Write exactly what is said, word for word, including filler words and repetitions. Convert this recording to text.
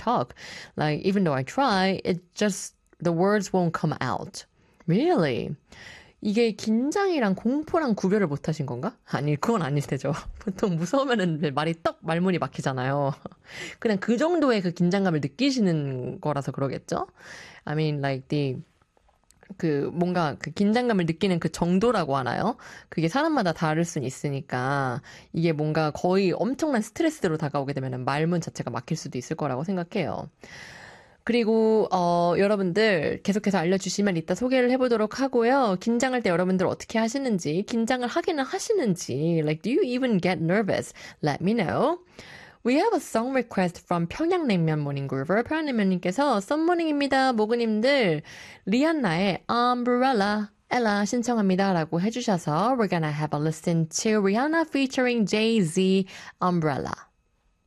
talk. Like, even though I try, it just, the words won't come out. Really? 이게 긴장이랑 공포랑 구별을 못하신 건가? 아니, 그건 아닐 테죠. 보통 무서우면은 말이 떡 말문이 막히잖아요. 그냥 그 정도의 그 긴장감을 느끼시는 거라서 그러겠죠? I mean, like the 그 뭔가 그 긴장감을 느끼는 그 정도라고 하나요? 그게 사람마다 다를 순 있으니까 이게 뭔가 거의 엄청난 스트레스로 다가오게 되면 말문 자체가 막힐 수도 있을 거라고 생각해요. 그리고 어, 여러분들 계속해서 알려주시면 이따 소개를 해보도록 하고요. 긴장할 때 여러분들 어떻게 하시는지, 긴장을 하기는 하시는지, like do you even get nervous? Let me know. We have a song request from 평양냉면 모닝그루버. 평양냉면님께서 썸모닝입니다. 모그님들 리안나의 Umbrella Ella 신청합니다 라고 해주셔서 We're gonna have a listen to Rihanna featuring Jay-Z Umbrella.